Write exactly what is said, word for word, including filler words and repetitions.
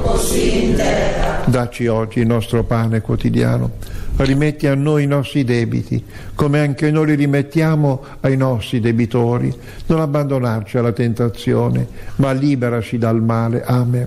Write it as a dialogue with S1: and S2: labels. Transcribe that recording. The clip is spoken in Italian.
S1: così in terra.
S2: Dacci oggi il nostro pane quotidiano. Rimetti a noi i nostri debiti, come anche noi li rimettiamo ai nostri debitori. Non abbandonarci alla tentazione, ma liberaci dal male. Amen.